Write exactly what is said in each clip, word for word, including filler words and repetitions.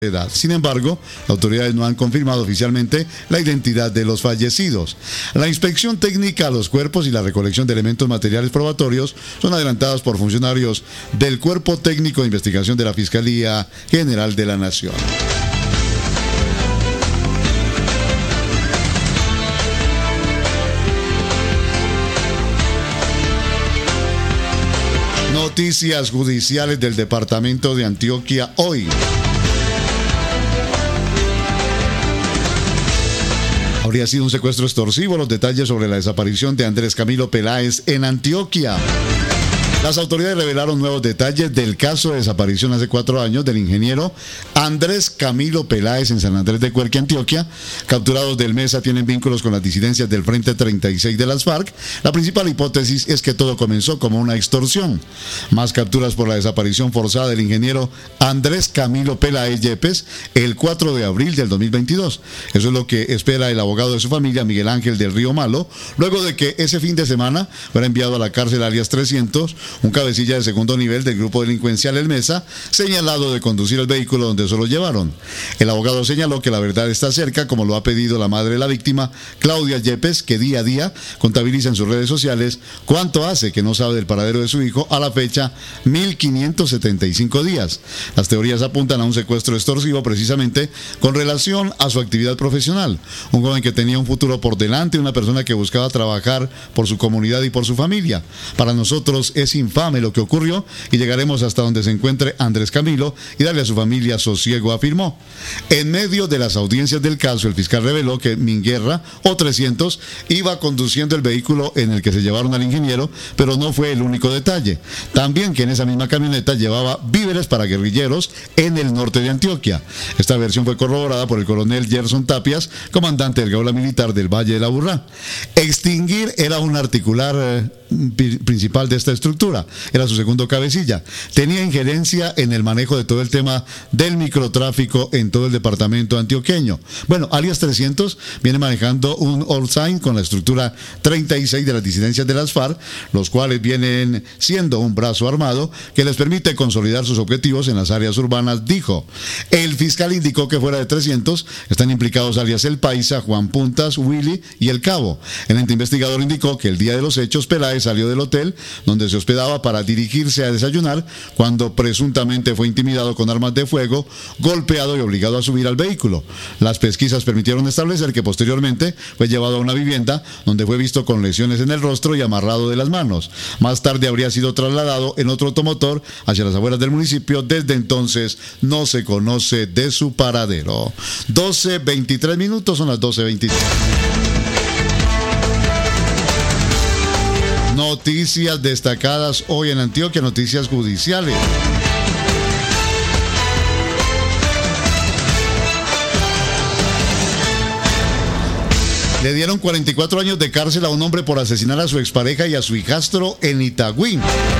edad. Sin embargo, las autoridades no han confirmado oficialmente la identidad de los fallecidos. La inspección técnica a los cuerpos y la recolección de elementos materiales probatorios son adelantadas por funcionarios del Cuerpo Técnico de Investigación de la Fiscalía General de la Nación. Noticias judiciales del departamento de Antioquia hoy. Habría sido un secuestro extorsivo. Los detalles sobre la desaparición de Andrés Camilo Peláez en Antioquia. Las autoridades revelaron nuevos detalles del caso de desaparición hace cuatro años del ingeniero Andrés Camilo Peláez en San Andrés de Cuerque, Antioquia. Capturados del Mesa tienen vínculos con las disidencias del Frente treinta y seis de las FARC. La principal hipótesis es que todo comenzó como una extorsión. Más capturas por la desaparición forzada del ingeniero Andrés Camilo Peláez Yepes el cuatro de abril del dos mil veintidós. Eso es lo que espera el abogado de su familia, Miguel Ángel del Río Malo, luego de que ese fin de semana fuera enviado a la cárcel alias trescientos, un cabecilla de segundo nivel del grupo delincuencial El Mesa, señalado de conducir el vehículo donde se lo llevaron. El abogado señaló que la verdad está cerca, como lo ha pedido la madre de la víctima, Claudia Yepes, que día a día contabiliza en sus redes sociales cuánto hace que no sabe del paradero de su hijo a la fecha mil quinientos setenta y cinco días. Las teorías apuntan a un secuestro extorsivo precisamente con relación a su actividad profesional. Un joven que tenía un futuro por delante, una persona que buscaba trabajar por su comunidad y por su familia. Para nosotros es infame lo que ocurrió y llegaremos hasta donde se encuentre Andrés Camilo y darle a su familia sosiego, afirmó. En medio de las audiencias del caso, el fiscal reveló que Minguerra o trescientos iba conduciendo el vehículo en el que se llevaron al ingeniero, pero no fue el único detalle. También que en esa misma camioneta llevaba víveres para guerrilleros en el norte de Antioquia. Esta versión fue corroborada por el coronel Gerson Tapias, comandante del Gaula Militar del Valle de la Burrá. Extinguir era un articular eh, principal de esta estructura. Era su segundo cabecilla. Tenía injerencia en el manejo de todo el tema del microtráfico en todo el departamento antioqueño. Bueno, alias trescientos viene manejando un all sign con la estructura treinta y seis de las disidencias de las FARC, los cuales vienen siendo un brazo armado que les permite consolidar sus objetivos en las áreas urbanas, dijo. El fiscal indicó que fuera de trescientos están implicados alias El Paisa, Juan Puntas, Willy y El Cabo. El ente investigador indicó que el día de los hechos Peláez salió del hotel donde se hospedaba para dirigirse a desayunar cuando presuntamente fue intimidado con armas de fuego, golpeado y obligado a subir al vehículo. Las pesquisas permitieron establecer que posteriormente fue llevado a una vivienda donde fue visto con lesiones en el rostro y amarrado de las manos. Más tarde habría sido trasladado en otro automotor hacia las afueras del municipio. Desde entonces no se conoce de su paradero. doce veintitrés minutos, son las doce veintitrés. Noticias destacadas hoy en Antioquia, noticias judiciales. Le dieron cuarenta y cuatro años de cárcel a un hombre por asesinar a su expareja y a su hijastro en Itagüí.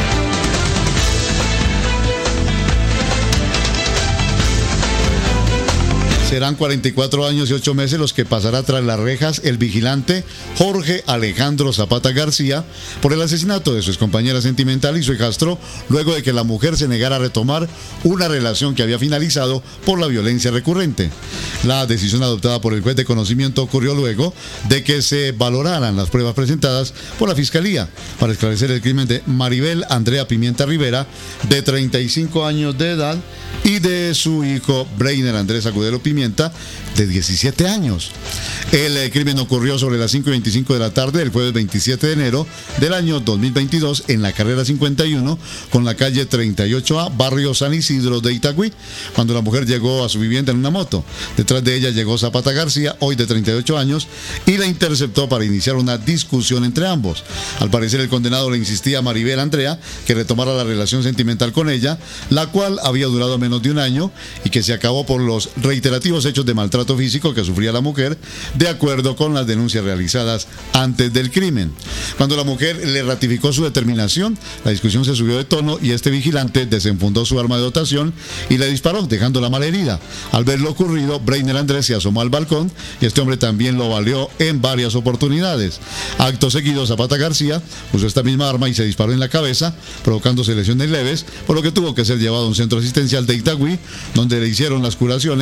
Serán cuarenta y cuatro años y ocho meses los que pasará tras las rejas el vigilante Jorge Alejandro Zapata García por el asesinato de su excompañera sentimental y su hijastro, luego de que la mujer se negara a retomar una relación que había finalizado por la violencia recurrente. La decisión adoptada por el juez de conocimiento ocurrió luego de que se valoraran las pruebas presentadas por la Fiscalía para esclarecer el crimen de Maribel Andrea Pimienta Rivera, de treinta y cinco años de edad, y de su hijo Breiner Andrés Agudelo Pimienta, de diecisiete años. El eh, crimen ocurrió sobre las cinco y veinticinco de la tarde del jueves veintisiete de enero del año dos mil veintidós en la carrera cincuenta y uno con la calle treinta y ocho A, barrio San Isidro de Itagüí, cuando la mujer llegó a su vivienda en una moto. Detrás de ella llegó Zapata García, hoy de treinta y ocho años, y la interceptó para iniciar una discusión entre ambos. Al parecer el condenado le insistía a Maribel Andrea que retomara la relación sentimental con ella, la cual había durado menos de un año y que se acabó por los reiterativos sugestivos hechos de maltrato físico que sufría la mujer, de acuerdo con las denuncias realizadas antes del crimen. Cuando la mujer le ratificó su determinación, la discusión se subió de tono y este vigilante desenfundó su arma de dotación y le disparó, dejándola malherida. Al ver lo ocurrido, Breiner Andrés se asomó al balcón y este hombre también lo baleó en varias oportunidades. Acto seguido, Zapata García usó esta misma arma y se disparó en la cabeza, provocándose lesiones leves, por lo que tuvo que ser llevado a un centro asistencial de Itagüí, donde le hicieron las curaciones